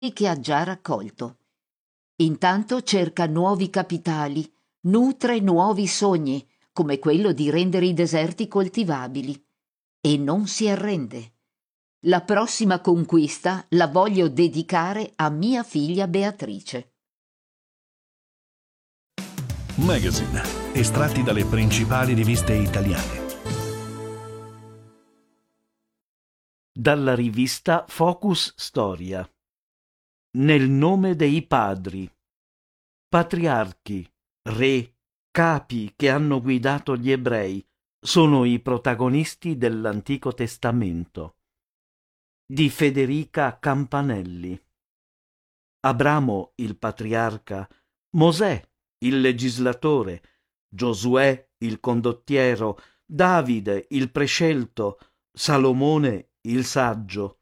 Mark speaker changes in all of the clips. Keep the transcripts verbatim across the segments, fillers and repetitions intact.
Speaker 1: che ha già raccolto. Intanto cerca nuovi capitali, nutre nuovi sogni, come quello di rendere i deserti coltivabili, e non si arrende. La prossima conquista la voglio dedicare a mia figlia Beatrice.
Speaker 2: Magazine, estratti dalle principali riviste italiane.
Speaker 3: Dalla rivista Focus Storia. Nel nome dei padri. Patriarchi, re, capi che hanno guidato gli ebrei sono i protagonisti dell'Antico Testamento. Di Federica Campanelli. Abramo, il patriarca, Mosè, il legislatore, Giosuè, il condottiero, Davide, il prescelto, Salomone, il saggio.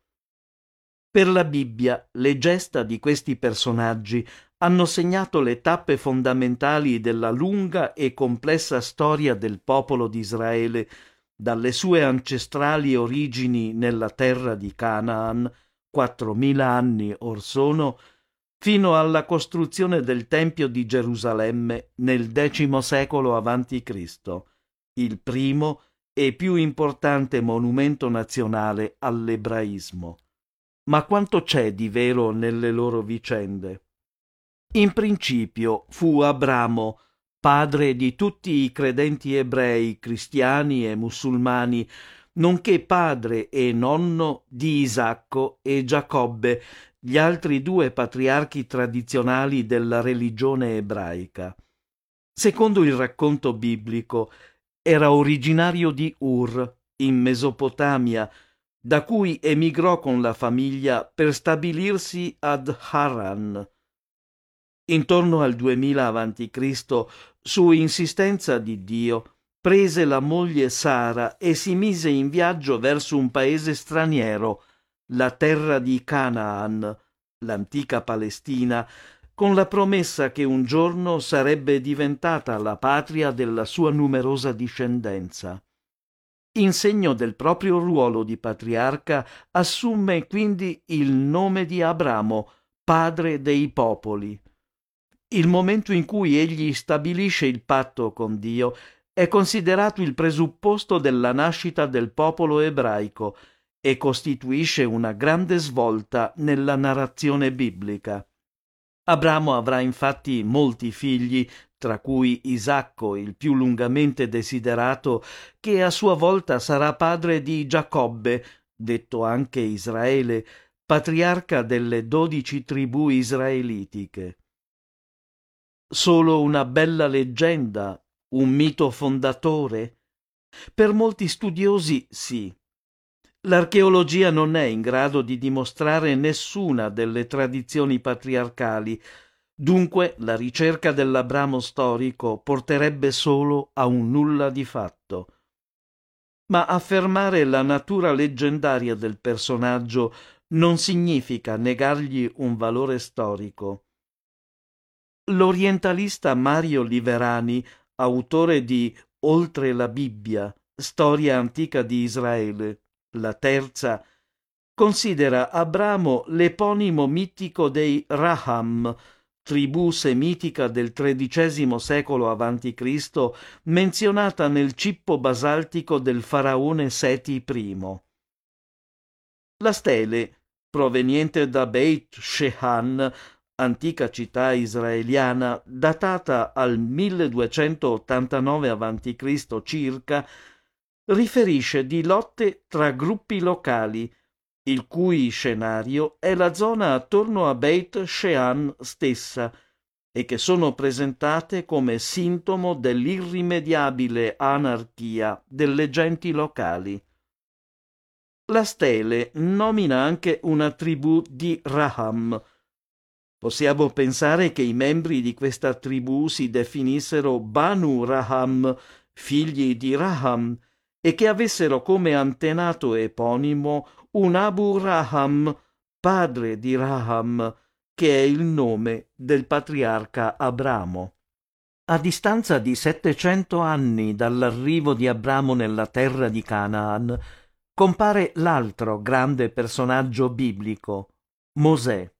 Speaker 3: Per la Bibbia, le gesta di questi personaggi hanno segnato le tappe fondamentali della lunga e complessa storia del popolo di Israele, dalle sue ancestrali origini nella terra di Canaan, quattromila anni or sono, fino alla costruzione del Tempio di Gerusalemme nel decimo secolo avanti Cristo, il primo e più importante monumento nazionale all'ebraismo. Ma quanto c'è di vero nelle loro vicende? In principio fu Abramo, padre di tutti i credenti ebrei, cristiani e musulmani, nonché padre e nonno di Isacco e Giacobbe, gli altri due patriarchi tradizionali della religione ebraica. Secondo il racconto biblico, era originario di Ur, in Mesopotamia, da cui emigrò con la famiglia per stabilirsi ad Haran. Intorno al duemila avanti Cristo, su insistenza di Dio, prese la moglie Sara e si mise in viaggio verso un paese straniero, la terra di Canaan, l'antica Palestina, con la promessa che un giorno sarebbe diventata la patria della sua numerosa discendenza. In segno del proprio ruolo di patriarca, assume quindi il nome di Abramo, padre dei popoli. Il momento in cui egli stabilisce il patto con Dio è considerato il presupposto della nascita del popolo ebraico e costituisce una grande svolta nella narrazione biblica. Abramo avrà infatti molti figli, tra cui Isacco, il più lungamente desiderato, che a sua volta sarà padre di Giacobbe, detto anche Israele, patriarca delle dodici tribù israelitiche. Solo una bella leggenda, un mito fondatore? Per molti studiosi sì. L'archeologia non è in grado di dimostrare nessuna delle tradizioni patriarcali, dunque la ricerca dell'Abramo storico porterebbe solo a un nulla di fatto. Ma affermare la natura leggendaria del personaggio non significa negargli un valore storico. L'orientalista Mario Liverani, autore di Oltre la Bibbia, storia antica di Israele, la terza, considera Abramo l'eponimo mitico dei Raham, tribù semitica del tredicesimo secolo avanti Cristo, menzionata nel cippo basaltico del faraone Seti I. La stele, proveniente da Beit Shean, antica città israeliana, datata al milleduecentottantanove avanti Cristo circa, riferisce di lotte tra gruppi locali, il cui scenario è la zona attorno a Beit Shean stessa, e che sono presentate come sintomo dell'irrimediabile anarchia delle genti locali. La stele nomina anche una tribù di Raham. Possiamo pensare che i membri di questa tribù si definissero Banu Raham, figli di Raham, e che avessero come antenato eponimo un Abu Raham, padre di Raham, che è il nome del patriarca Abramo. A distanza di settecento anni dall'arrivo di Abramo nella terra di Canaan, compare l'altro grande personaggio biblico, Mosè.